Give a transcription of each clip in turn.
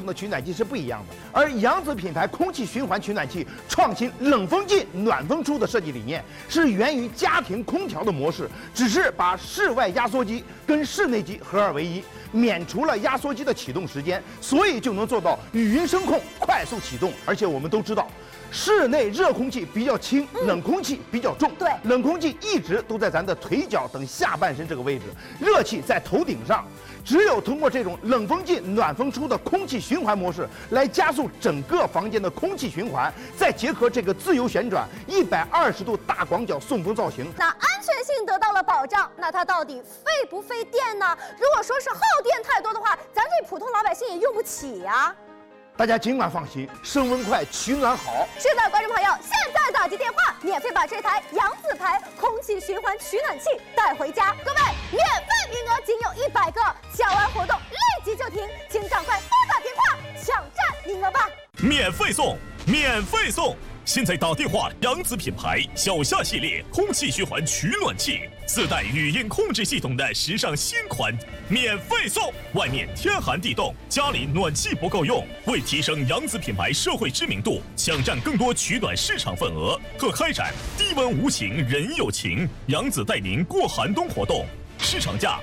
通的取暖器是不一样的。而扬子品牌空气循环取暖器创新冷风进、暖风出的设计理念，是源于家庭空调的模式，只是把室外压缩机跟室内机合二为一，免除了压缩机的启动时间，所以就能做到语音声控快速启动。而且我们都知道，室内热空气比较轻，冷空气比较重。 对， 冷空气一直都在咱的腿脚等下半身这个位置，热气在头顶上。只有通过这种冷风进、暖风出的空气循环模式，来加速整个房间的空气循环，再结合这个自由旋转120度大广角送风造型， 那安全性得到了保障，那它到底费不费电呢？如果说是耗电太多的话，咱这普通老百姓也用不起呀。 大家尽管放心，升温快，取暖好。 是的，观众朋友，现在打击电话，免费把这台扬子牌空气循环取暖器带回家。各位，免费名额仅有100个，抢完活动立即就停，请赶快拨打电话抢占名额吧！ 免费送，免费送！现在打电话，扬子品牌小夏系列空气循环取暖器，自带语音控制系统的时尚新款，免费送！外面天寒地冻，家里暖气不够用，为提升扬子品牌社会知名度，抢占更多取暖市场份额，特开展低温无情人有情，扬子带您过寒冬活动，市场价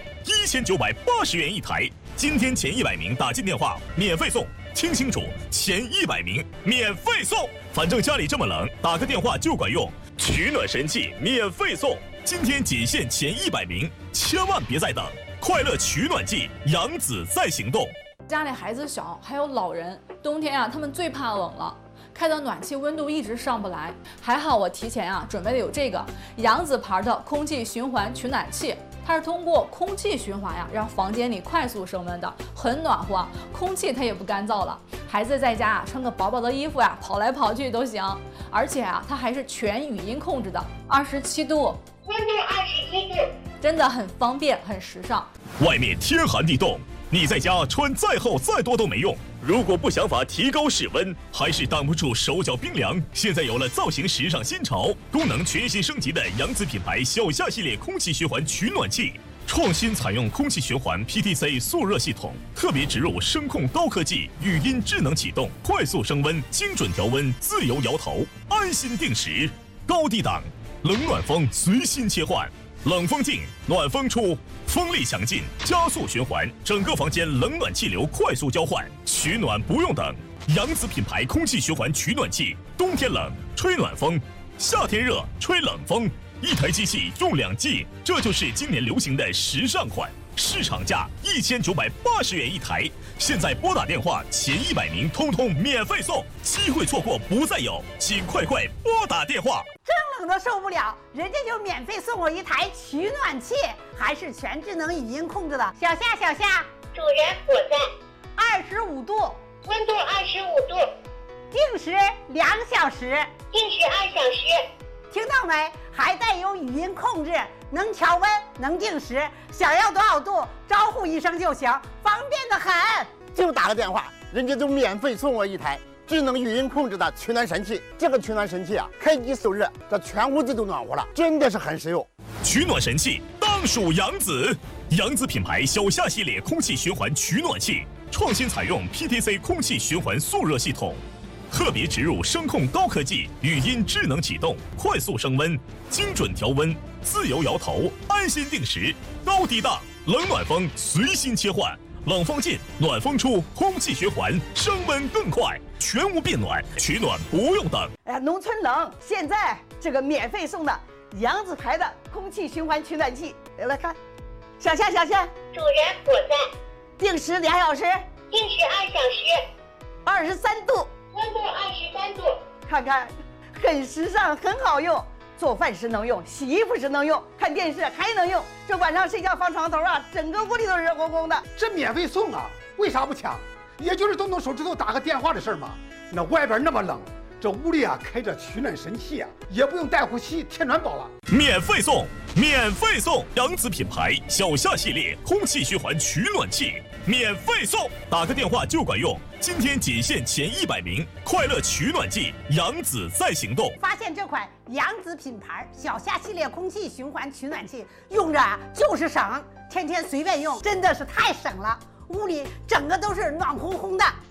1980元一台，今天前100名打进电话免费送。听清楚，前100名免费送，反正家里这么冷，打个电话就管用。取暖神器免费送，今天仅限前100名，千万别再等！快乐取暖季，扬子在行动。 家里孩子小，还有老人，冬天啊，他们最怕冷了。开的暖气温度一直上不来，还好我提前准备的有这个扬子牌的空气循环取暖器，它是通过空气循环让房间里快速升温的，很暖和，空气它也不干燥了。孩子在家穿个薄薄的衣服跑来跑去都行，而且它还是全语音控制的，27度， 温度27度， 真的很方便，很时尚。 外面天寒地冻，你在家穿再厚再多都没用。如果不想法提高室温，还是挡不住手脚冰凉。现在有了造型时尚新潮、功能全新升级的扬子品牌小夏系列空气循环取暖器，创新采用空气循环 PTC 速热系统，特别植入声控高科技，语音智能启动，快速升温，精准调温，自由摇头，安心定时，高低档，冷暖风随心切换。冷风进，暖风出，风力强劲，加速循环，整个房间冷暖气流快速交换，取暖不用等。扬子品牌空气循环取暖器，冬天冷吹暖风，夏天热吹冷风，一台机器用2季，这就是今年流行的时尚款。市场价1980元一台，现在拨打电话前100名通通免费送，机会错过不再有，请快快拨打电话。 真冷都受不了，人家就免费送我一台取暖器，还是全智能语音控制的。小夏， 主人我在。 25度， 温度25度， 定时2小时， 定时2小时。 听到没？还带有语音控制，能调温，能定时，想要多少度，招呼一声就行，方便得很。 就打个电话，人家就免费送我一台智能语音控制的取暖神器。这个取暖神器开机速热，这全屋子都暖和了，真的是很实用。 取暖神器当属扬子，扬子品牌小夏系列空气循环取暖器，创新采用 PTC 空气循环速热系统。特别植入声控高科技，语音智能启动，快速升温，精准调温，自由摇头，安心定时，高低档，冷暖风随心切换，冷风进，暖风出，空气循环，升温更快，全屋变暖，取暖不用等。 哎呀，农村冷，现在这个免费送的扬子牌的空气循环取暖器，来看，小夏， 主人我在。 定时2小时， 定时2小时 ，23度。 温度23度， 看看，很时尚，很好用。做饭时能用，洗衣服时能用，看电视还能用。这晚上睡觉放床头整个屋里都是热烘烘的。 这免费送为啥不抢？也就是动手指头打个电话的事嘛。那外边那么冷，这屋里开着取暖神器也不用带呼吸贴暖宝了。 免费送，免费送！扬子品牌小夏系列空气循环取暖器，免费送！打个电话就管用。今天仅限前100名，快乐取暖季，扬子在行动。 发现这款扬子品牌小夏系列空气循环取暖器，用着就是省，天天随便用，真的是太省了。屋里整个都是暖烘烘的。